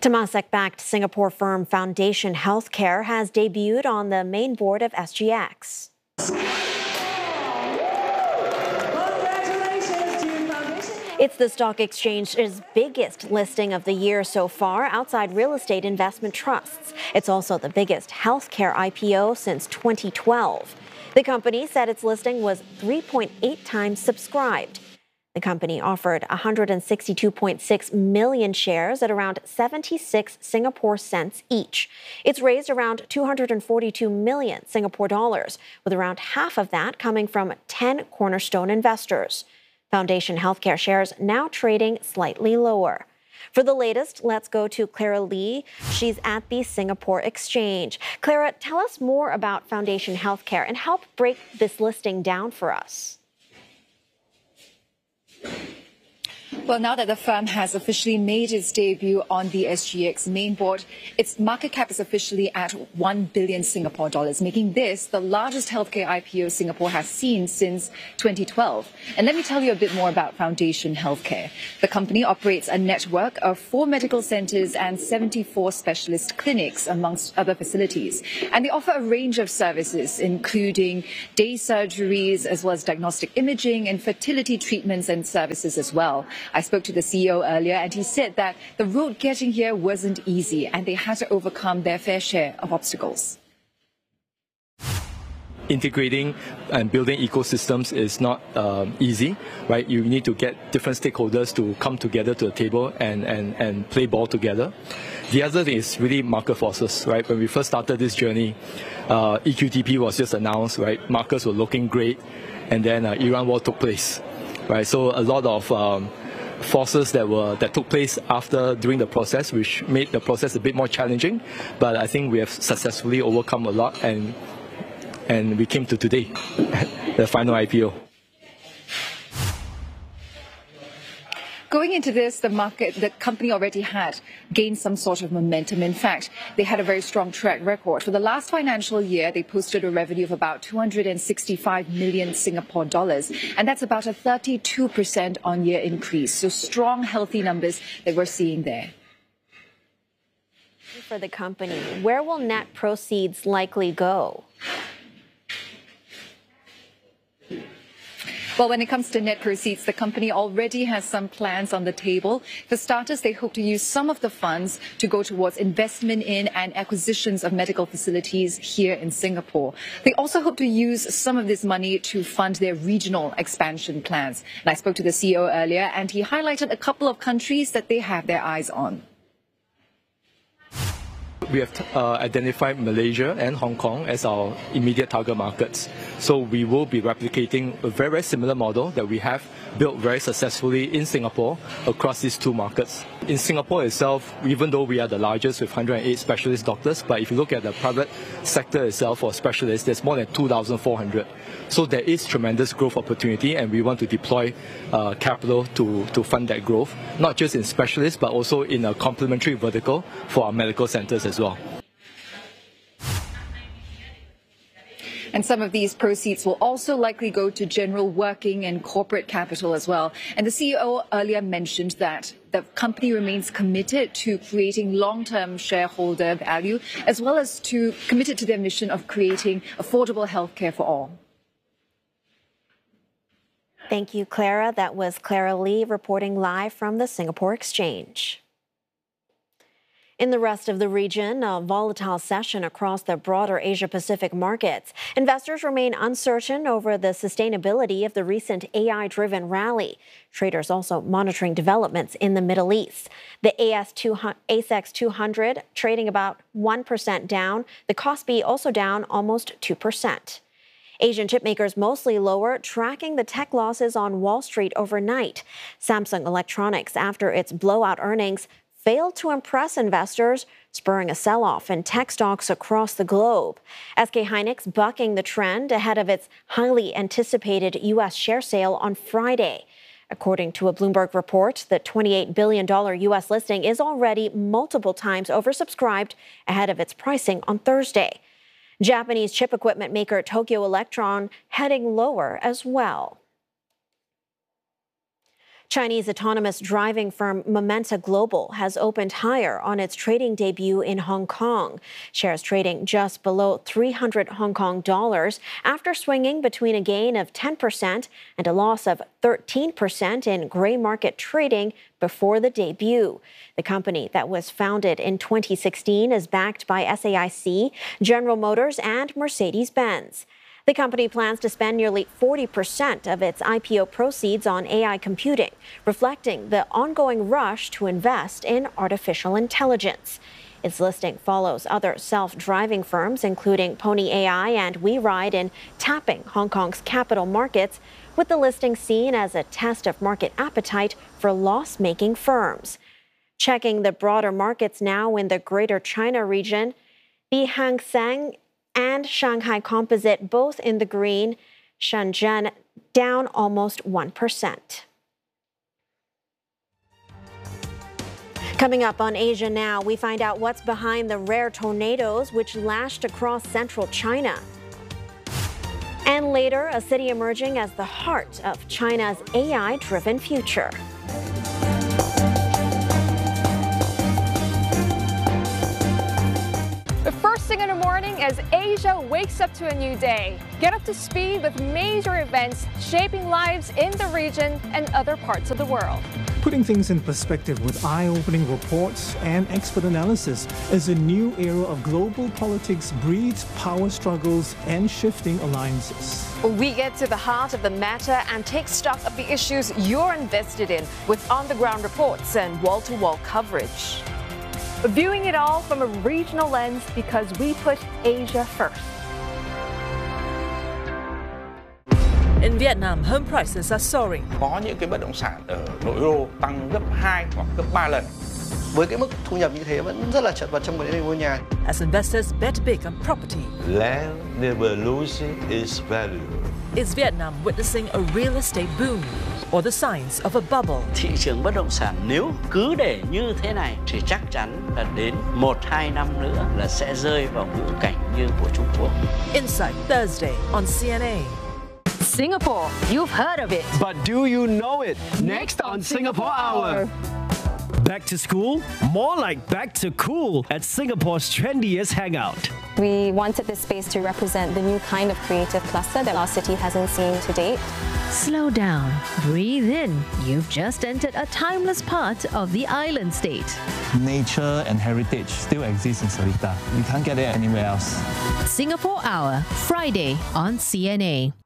Temasek-backed Singapore firm Foundation Healthcare has debuted on the main board of SGX. It's the stock exchange's biggest listing of the year so far outside real estate investment trusts. It's also the biggest healthcare IPO since 2012. The company said its listing was 3.8 times subscribed. The company offered 162.6 million shares at around 76 Singapore cents each. It's raised around 242 million Singapore dollars, with around half of that coming from 10 cornerstone investors. Foundation Healthcare shares now trading slightly lower. For the latest, let's go to Clara Lee. She's at the Singapore Exchange. Clara, tell us more about Foundation Healthcare and help break this listing down for us. Well, now that the firm has officially made its debut on the SGX main board, its market cap is officially at 1 billion Singapore dollars, making this the largest healthcare IPO Singapore has seen since 2012. And let me tell you a bit more about Foundation Healthcare. The company operates a network of 4 medical centers and 74 specialist clinics, amongst other facilities. And they offer a range of services, including day surgeries, as well as diagnostic imaging and fertility treatments and services as well. I spoke to the CEO earlier, and he said that the road getting here wasn't easy, and they had to overcome their fair share of obstacles. Integrating and building ecosystems is not easy, right? You need to get different stakeholders to come together to the table and play ball together. The other thing is really market forces, right? When we first started this journey, EQTP was just announced, right? Markets were looking great, and then Iran war took place, right? So a lot of forces that took place during the process, which made the process a bit more challenging, but I think we have successfully overcome a lot, and we came to today, the final IPO. Going into this, the company already had gained some sort of momentum. In fact, they had a very strong track record. For the last financial year, they posted a revenue of about 265 million Singapore dollars, and that's about a 32% on-year increase. So strong, healthy numbers that we're seeing there. For the company, where will net proceeds likely go? Well, when it comes to net proceeds, the company already has some plans on the table. For starters, they hope to use some of the funds to go towards investment in and acquisitions of medical facilities here in Singapore. They also hope to use some of this money to fund their regional expansion plans. And I spoke to the CEO earlier, and he highlighted a couple of countries that they have their eyes on. We have identified Malaysia and Hong Kong as our immediate target markets. So we will be replicating a very, very similar model that we have built very successfully in Singapore across these 2 markets. In Singapore itself, even though we are the largest with 108 specialist doctors, but if you look at the private sector itself for specialists, there's more than 2,400. So there is tremendous growth opportunity, and we want to deploy capital to fund that growth, not just in specialists, but also in a complementary vertical for our medical centers as well. And some of these proceeds will also likely go to general working and corporate capital as well. And the CEO earlier mentioned that the company remains committed to creating long-term shareholder value, as well as committed to their mission of creating affordable healthcare for all. Thank you, Clara. That was Clara Lee reporting live from the Singapore Exchange. In the rest of the region, a volatile session across the broader Asia-Pacific markets. Investors remain uncertain over the sustainability of the recent AI-driven rally. Traders also monitoring developments in the Middle East. The ASX 200 trading about 1% down. The Kospi also down almost 2%. Asian chipmakers mostly lower, tracking the tech losses on Wall Street overnight. Samsung Electronics, after its blowout earnings, failed to impress investors, spurring a sell-off in tech stocks across the globe. SK Hynix bucking the trend ahead of its highly anticipated U.S. share sale on Friday. According to a Bloomberg report, the $28 billion U.S. listing is already multiple times oversubscribed ahead of its pricing on Thursday. Japanese chip equipment maker Tokyo Electron heading lower as well. Chinese autonomous driving firm Momenta Global has opened higher on its trading debut in Hong Kong. Shares trading just below 300 Hong Kong dollars after swinging between a gain of 10% and a loss of 13% in gray market trading before the debut. The company that was founded in 2016 is backed by SAIC, General Motors, and Mercedes-Benz. The company plans to spend nearly 40% of its IPO proceeds on AI computing, reflecting the ongoing rush to invest in artificial intelligence. Its listing follows other self-driving firms, including Pony AI and WeRide, in tapping Hong Kong's capital markets, with the listing seen as a test of market appetite for loss-making firms. Checking the broader markets now in the Greater China region, the Hang Seng and Shanghai Composite both in the green, Shenzhen down almost 1%. Coming up on Asia Now, we find out what's behind the rare tornadoes which lashed across central China. And later, a city emerging as the heart of China's AI-driven future. First thing in the morning as Asia wakes up to a new day. Get up to speed with major events shaping lives in the region and other parts of the world. Putting things in perspective with eye-opening reports and expert analysis as a new era of global politics breeds power struggles and shifting alliances. We get to the heart of the matter and take stock of the issues you're invested in with on-the-ground reports and wall-to-wall coverage. Viewing it all from a regional lens because we put Asia first. In Vietnam, home prices are soaring. Có những cái bất động sản ở nội đô tăng gấp 2 hoặc gấp 3 lần. Với cái mức thu nhập như thế vẫn rất là chật vật trong vấn đề mua nhà. As investors bet big on property. Land never loses its value. Is Vietnam witnessing a real estate boom or the signs of a bubble? Thị trường bất động sản nếu cứ để như thế này thì chắc chắn là đến 1-2 năm nữa là sẽ rơi vào ngũ cảnh như của Trung Quốc. Insight Thursday on CNA. Singapore, you've heard of it. But do you know it? Next on Singapore Hour. Back to school? More like back to cool at Singapore's trendiest hangout. We wanted this space to represent the new kind of creative cluster that our city hasn't seen to date. Slow down, breathe in. You've just entered a timeless part of the island state. Nature and heritage still exist in Seletar. You can't get it anywhere else. Singapore Hour, Friday on CNA.